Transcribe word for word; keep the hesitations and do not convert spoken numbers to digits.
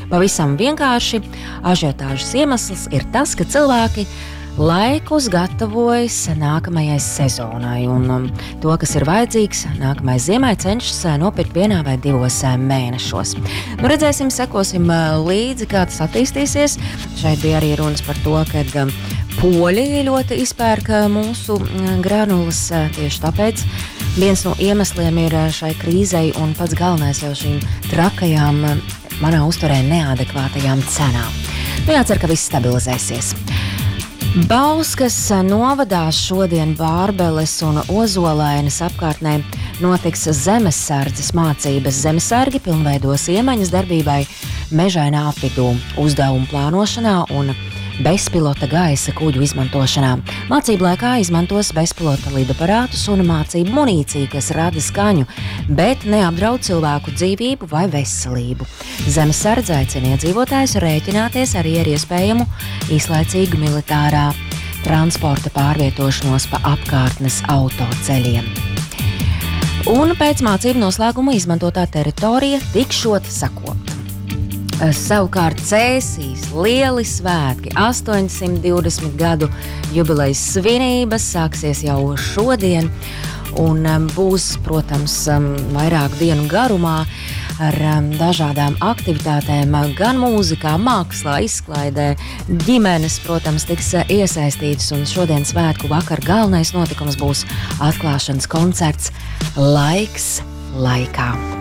Pavisam vienkārši ažiotāžas iemesls ir tas, ka cilvēki laikus gatavojas nākamajai sezonai, un um, to, kas ir vajadzīgs nākamajai ziemai, cenšas uh, nopirkt vienā vai divos uh, mēnešos. Nu, redzēsim, sekosim uh, līdzi, kā tas attīstīsies. Šeit bija arī runas par to, ka um, poļi ļoti izpērka mūsu uh, granulas, uh, tieši tāpēc viens no iemesliem ir uh, šai krīzei un pats galvenais jau šīm trakajām, uh, manā uzturē neadekvātajām cenām. Nu, jācer, ka viss stabilizēsies. Bauskas novadā šodien Bārbeles un Ozolainas apkārtnē notiks zemesardzes mācības. Zemesargi pilnveidos iemaņas darbībai mežainā apvidū, uzdevumu plānošanā un bezpilota gaisa kuģu izmantošanā. Mācību laikā izmantos bezpilota lidaparātus un mācību munīciju, kas rada skaņu, bet neapdraud cilvēku dzīvību vai veselību. Zemesardze aicina iedzīvotājus rēķināties arī ar iespējamu īslaicīgu militārā transporta pārvietošanos pa apkārtnes autoceļiem. Un pēc mācību noslēguma izmantotā teritorija tikšot sakopta. Savukārt Cēsīs lieli svētki, astoņsimt divdesmit gadu jubilejas svinības sāksies jau šodien un um, būs, protams, um, vairāku dienu garumā ar um, dažādām aktivitātēm, gan mūzikā, mākslā, izklaidē, ģimenes, protams, tiks uh, iesaistītas, un šodien svētku vakar galvenais notikums būs atklāšanas koncerts Laiks laikā.